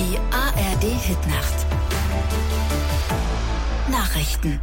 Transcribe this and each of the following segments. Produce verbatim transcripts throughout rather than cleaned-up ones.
Die A R D-Hitnacht. Nachrichten.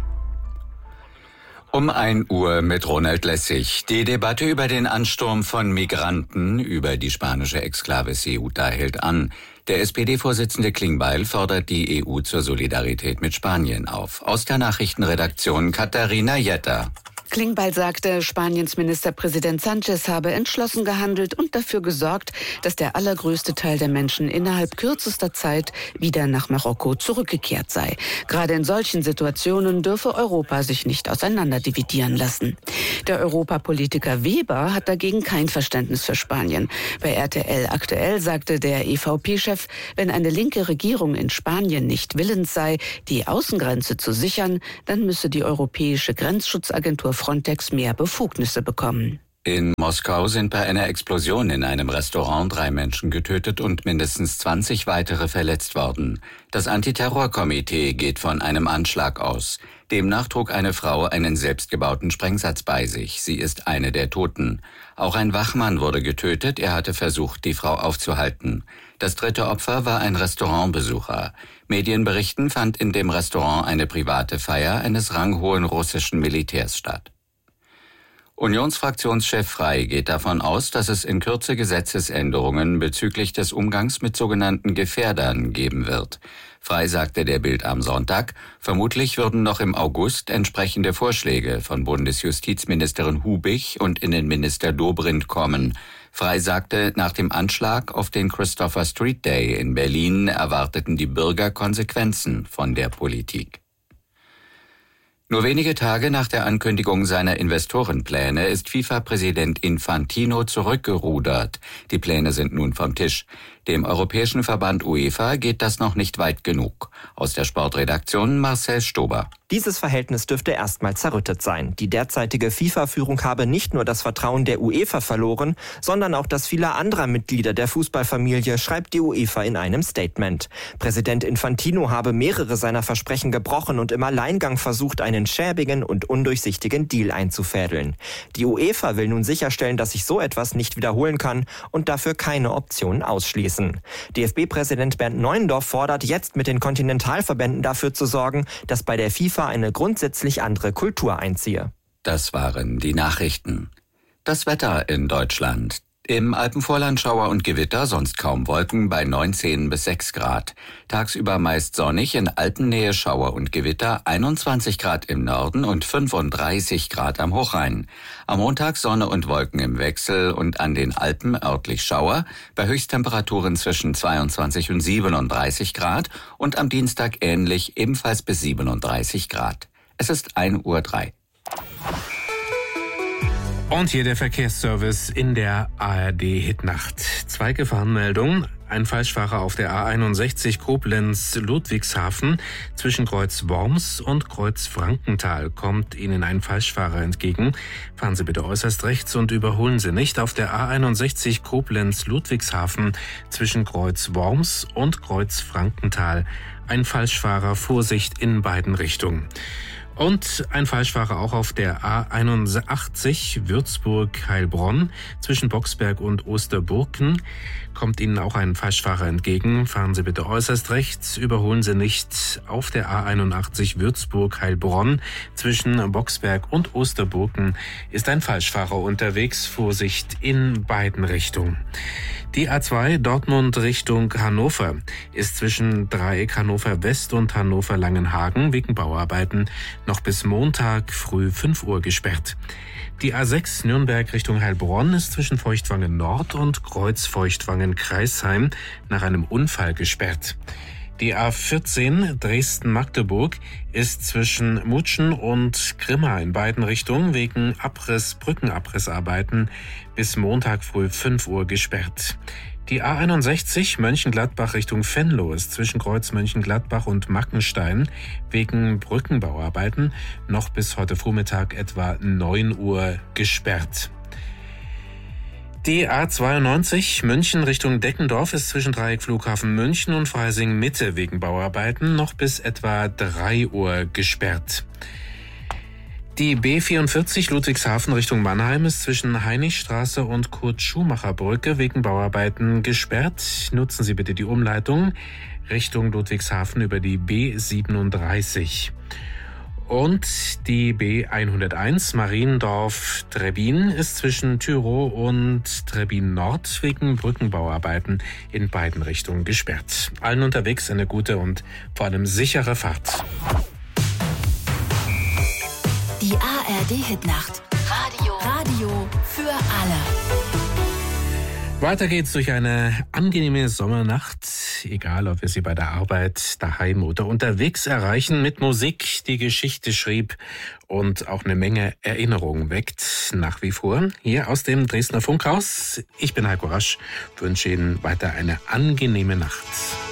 Um ein Uhr mit Ronald Lessig. Die Debatte über den Ansturm von Migranten über die spanische Exklave Ceuta hält an. Der S P D-Vorsitzende Klingbeil fordert die E U zur Solidarität mit Spanien auf. Aus der Nachrichtenredaktion Katharina Jetter. Klingbeil sagte, Spaniens Ministerpräsident Sánchez habe entschlossen gehandelt und dafür gesorgt, dass der allergrößte Teil der Menschen innerhalb kürzester Zeit wieder nach Marokko zurückgekehrt sei. Gerade in solchen Situationen dürfe Europa sich nicht auseinanderdividieren lassen. Der Europapolitiker Weber hat dagegen kein Verständnis für Spanien. Bei R T L aktuell sagte der E V P-Chef, wenn eine linke Regierung in Spanien nicht willens sei, die Außengrenze zu sichern, dann müsse die Europäische Grenzschutzagentur Frontex mehr Befugnisse bekommen. In Moskau sind bei einer Explosion in einem Restaurant drei Menschen getötet und mindestens zwanzig weitere verletzt worden. Das Antiterrorkomitee geht von einem Anschlag aus. Demnach trug eine Frau einen selbstgebauten Sprengsatz bei sich. Sie ist eine der Toten. Auch ein Wachmann wurde getötet. Er hatte versucht, die Frau aufzuhalten. Das dritte Opfer war ein Restaurantbesucher. Medienberichten fand in dem Restaurant eine private Feier eines ranghohen russischen Militärs statt. Unionsfraktionschef Frey geht davon aus, dass es in Kürze Gesetzesänderungen bezüglich des Umgangs mit sogenannten Gefährdern geben wird. Frey sagte der Bild am Sonntag, vermutlich würden noch im August entsprechende Vorschläge von Bundesjustizministerin Hubich und Innenminister Dobrindt kommen. Frey sagte, nach dem Anschlag auf den Christopher Street Day in Berlin erwarteten die Bürger Konsequenzen von der Politik. Nur wenige Tage nach der Ankündigung seiner Investorenpläne ist FIFA-Präsident Infantino zurückgerudert. Die Pläne sind nun vom Tisch. Dem europäischen Verband UEFA geht das noch nicht weit genug. Aus der Sportredaktion Marcel Stober. Dieses Verhältnis dürfte erstmal zerrüttet sein. Die derzeitige FIFA-Führung habe nicht nur das Vertrauen der UEFA verloren, sondern auch das vieler anderer Mitglieder der Fußballfamilie, schreibt die UEFA in einem Statement. Präsident Infantino habe mehrere seiner Versprechen gebrochen und im Alleingang versucht, einen schäbigen und undurchsichtigen Deal einzufädeln. Die UEFA will nun sicherstellen, dass sich so etwas nicht wiederholen kann und dafür keine Optionen ausschließen. D F B-Präsident Bernd Neuendorf fordert, jetzt mit den Kontinentalverbänden dafür zu sorgen, dass bei der FIFA eine grundsätzlich andere Kultur einziehe. Das waren die Nachrichten. Das Wetter in Deutschland. Im Alpenvorland Schauer und Gewitter, sonst kaum Wolken bei neunzehn bis sechs Grad. Tagsüber meist sonnig, in Alpennähe Schauer und Gewitter, einundzwanzig Grad im Norden und fünfunddreißig Grad am Hochrhein. Am Montag Sonne und Wolken im Wechsel und an den Alpen örtlich Schauer, bei Höchsttemperaturen zwischen zweiundzwanzig und siebenunddreißig Grad und am Dienstag ähnlich, ebenfalls bis siebenunddreißig Grad. Es ist ein Uhr drei. Und hier der Verkehrsservice in der A R D-Hitnacht. Zwei Gefahrenmeldungen. Ein Falschfahrer auf der A einundsechzig Koblenz-Ludwigshafen zwischen Kreuz Worms und Kreuz Frankenthal kommt Ihnen ein Falschfahrer entgegen. Fahren Sie bitte äußerst rechts und überholen Sie nicht. Auf der A einundsechzig Koblenz-Ludwigshafen zwischen Kreuz Worms und Kreuz Frankenthal ein Falschfahrer, Vorsicht in beiden Richtungen. Und ein Falschfahrer auch auf der A einundachtzig Würzburg-Heilbronn zwischen Boxberg und Osterburken kommt Ihnen auch ein Falschfahrer entgegen. Fahren Sie bitte äußerst rechts, überholen Sie nicht. Auf der A einundachtzig Würzburg-Heilbronn zwischen Boxberg und Osterburken ist ein Falschfahrer unterwegs. Vorsicht in beiden Richtungen. Die A zwei Dortmund Richtung Hannover ist zwischen Dreieck Hannover West und Hannover Langenhagen wegen Bauarbeiten noch bis Montag früh fünf Uhr gesperrt. Die A sechs Nürnberg Richtung Heilbronn ist zwischen Feuchtwangen Nord und Kreuz Feuchtwangen Kreisheim nach einem Unfall gesperrt. Die A vierzehn Dresden-Magdeburg ist zwischen Mutschen und Grimma in beiden Richtungen wegen Abriss, Brückenabrissarbeiten bis Montag früh fünf Uhr gesperrt. Die A einundsechzig Mönchengladbach Richtung Venlo ist zwischen Kreuz Mönchengladbach und Mackenstein wegen Brückenbauarbeiten noch bis heute Vormittag etwa neun Uhr gesperrt. Die A zweiundneunzig München Richtung Deckendorf ist zwischen Dreieck Flughafen München und Freising Mitte wegen Bauarbeiten noch bis etwa drei Uhr gesperrt. Die B vierundvierzig Ludwigshafen Richtung Mannheim ist zwischen Heinrichstraße und Kurt-Schumacher-Brücke wegen Bauarbeiten gesperrt. Nutzen Sie bitte die Umleitung Richtung Ludwigshafen über die B siebenunddreißig. Und die B hunderteins Mariendorf-Trebbin ist zwischen Tyrow und Trebbin Nord wegen Brückenbauarbeiten in beiden Richtungen gesperrt. Allen unterwegs eine gute und vor allem sichere Fahrt. Die A R D-Hitnacht. Radio. Radio für alle. Weiter geht's durch eine angenehme Sommernacht, egal ob wir sie bei der Arbeit, daheim oder unterwegs erreichen, mit Musik, die Geschichte schrieb und auch eine Menge Erinnerungen weckt, nach wie vor. Hier aus dem Dresdner Funkhaus. Ich bin Heiko Rasch, wünsche Ihnen weiter eine angenehme Nacht.